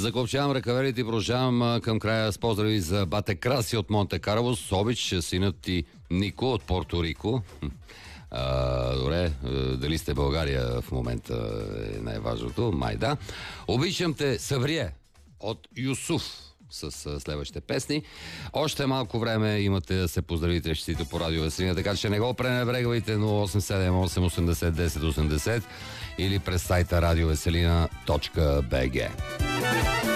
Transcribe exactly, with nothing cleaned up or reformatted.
Закопчавам ръкаверите и продължавам към края с поздрави за бате Краси от Монте Карло, Собич, синът ти Нико от Порто Рико. А, добре, дали сте България в момента е най-важното, май да. Обичам те, Саврие от Юсуф с следващите песни. Още малко време имате да се поздравите честито по Радио Веселина, така че не го пренебрегвайте. Нула осем седем осем осемдесет десет осемдесет или през сайта радиовеселина точка би джи.